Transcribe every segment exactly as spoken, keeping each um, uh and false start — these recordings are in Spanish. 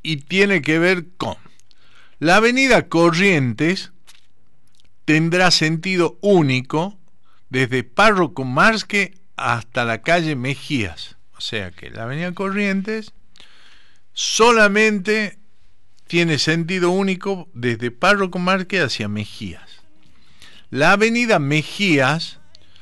y tiene que ver con la avenida Corrientes. Tendrá sentido único desde Párroco Marsque hasta la calle Mejías. O sea que la avenida Corrientes solamente tiene sentido único desde Párroco Marsque hacia Mejías. La avenida Mejías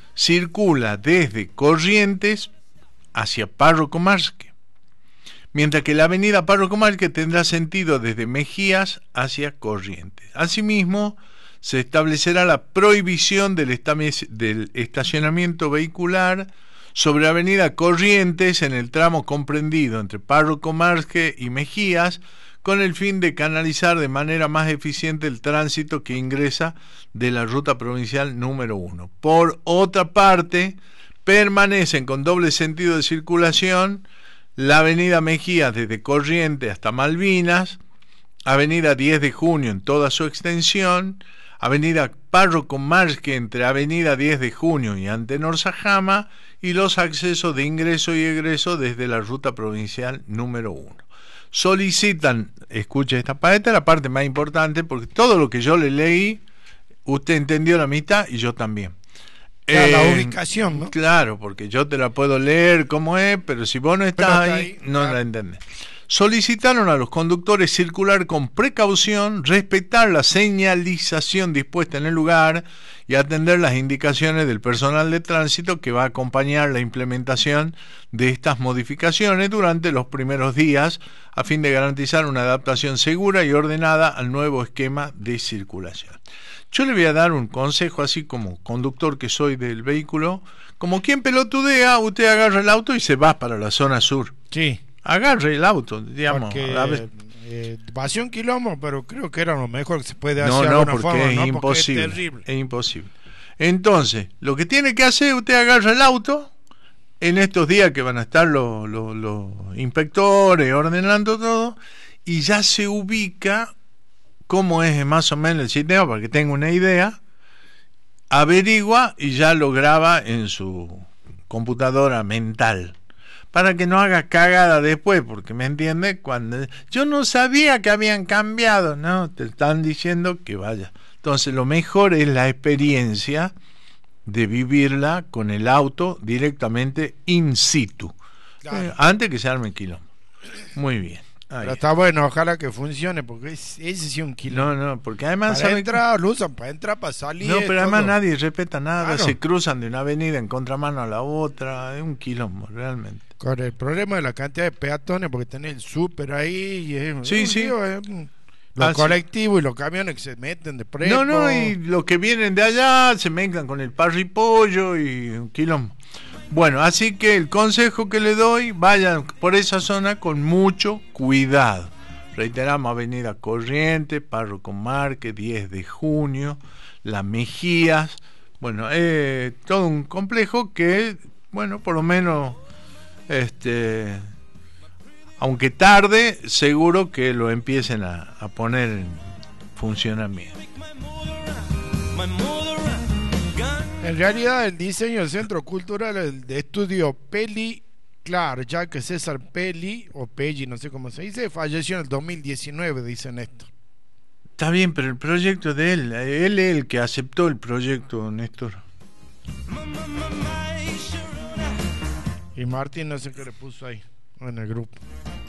circula desde Corrientes hacia Párroco Marsque, mientras que la avenida Párroco Marsque tendrá sentido desde Mejías hacia Corrientes. Asimismo, se establecerá la prohibición del, del estacionamiento vehicular sobre avenida Corrientes en el tramo comprendido entre Párroco Marsque y Mejías, con el fin de canalizar de manera más eficiente el tránsito que ingresa de la ruta provincial número uno. Por otra parte, permanecen con doble sentido de circulación la avenida Mejías desde Corrientes hasta Malvinas, avenida diez de junio en toda su extensión, avenida Párroco Marsque entre avenida diez de junio y Antenor Sajama, y los accesos de ingreso y egreso desde la ruta provincial número uno. Solicitan, escuche esta parte, la parte más importante, porque todo lo que yo le leí, usted entendió la mitad y yo también. Claro, eh, la ubicación, ¿no? Claro, porque yo te la puedo leer como es, pero si vos no estás ahí, ahí, no claro. la entendés. Solicitaron a los conductores circular con precaución, respetar la señalización dispuesta en el lugar y atender las indicaciones del personal de tránsito que va a acompañar la implementación de estas modificaciones durante los primeros días, a fin de garantizar una adaptación segura y ordenada al nuevo esquema de circulación. Yo le voy a dar un consejo, así como conductor que soy del vehículo, como quien pelotudea, usted agarra el auto y se va para la zona sur. Sí. Agarre el auto, digamos. Porque, a ver. Eh, pasé un kilómetro, pero creo que era lo mejor que se puede hacer. No, de no, alguna porque forma, es ¿no? imposible. Porque es terrible. Es imposible. Entonces, lo que tiene que hacer, usted agarra el auto, en estos días que van a estar los, los, los inspectores ordenando todo, y ya se ubica cómo es más o menos el sistema, para que tenga una idea, averigua y ya lo graba en su computadora mental, para que no haga cagada después, porque me entiende, cuando yo no sabía que habían cambiado, no, te están diciendo que vaya. Entonces lo mejor es la experiencia de vivirla con el auto directamente in situ, claro. eh, antes que se arme el quilombo. Muy bien. Ahí. Pero está bueno, ojalá que funcione, porque es, ese sí es un quilombo. No, no, porque además para sabe entrar, que... lo usan para entrar, para salir. No, pero todo. además nadie respeta nada, claro. Se cruzan de una avenida en contramano a la otra, es un quilombo realmente. Con el problema de la cantidad de peatones, porque tenés el súper ahí y es, sí, es sí. Tío, es, los ah, colectivos sí. Y los camiones que se meten de prepo. No, no, y los que vienen de allá se mezclan con el parripollo y un quilombo. Bueno, así que el consejo que le doy, vayan por esa zona con mucho cuidado. Reiteramos, avenida Corrientes, Párroco Marsque, diez de junio, Las Mejías. Bueno, eh, todo un complejo que, bueno, por lo menos, este, aunque tarde, seguro que lo empiecen a, a poner en funcionamiento. En realidad, el diseño del Centro Cultural de Estudio Peli, claro, ya que César Peli, o Pelli, no sé cómo se dice, falleció en el dos mil diecinueve, dicen esto. Está bien, pero el proyecto de él, él es el que aceptó el proyecto, Néstor. Y Martín no sé qué le puso ahí, en el grupo.